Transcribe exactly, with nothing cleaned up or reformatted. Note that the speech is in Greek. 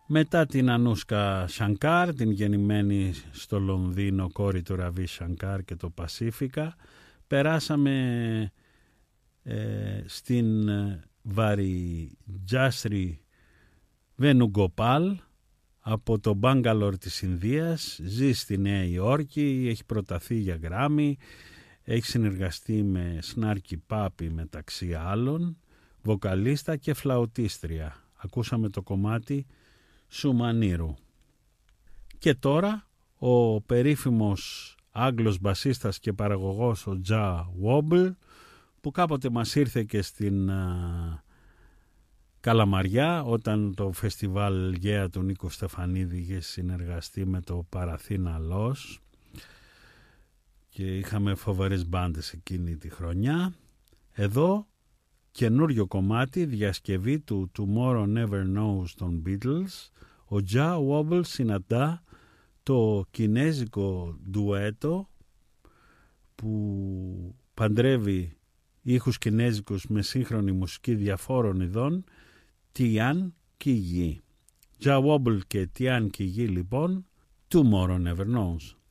Μετά την Ανούσκα Σανκάρ, την γεννημένη στο Λονδίνο κόρη του Ραβί Σανκάρ και το Πασίφικα, περάσαμε ε, στην Βαριτζάστρι Βενουγκοπάλ από το Μπάγκαλορ της Ινδίας. Ζει στη Νέα Υόρκη, έχει προταθεί για Γκράμι, έχει συνεργαστεί με Σνάρκι Πάπι μεταξύ άλλων, βοκαλίστα και φλαουτίστρια. Ακούσαμε το κομμάτι Σουμανίρου. Και τώρα ο περίφημος Άγγλος μπασίστας και παραγωγός ο Τζα Βόμπλ, που κάποτε μας ήρθε και στην α, Καλαμαριά όταν το φεστιβάλ Γέα του Νίκου Στεφανίδη είχε συνεργαστεί με το Παραθήνα Λος και είχαμε φοβερές μπάντες εκείνη τη χρονιά. Εδώ καινούριο κομμάτι, διασκευή του Tomorrow Never Knows των Beatles. Ο Τζα Βόμπλ συναντά το κινέζικο ντουέτο που παντρεύει ήχους κινέζικους με σύγχρονη μουσική διαφόρων ειδών, Τιάν Κιγί. Τζα Βόμπλ και Τιάν Κιγί λοιπόν, Tomorrow Never Knows.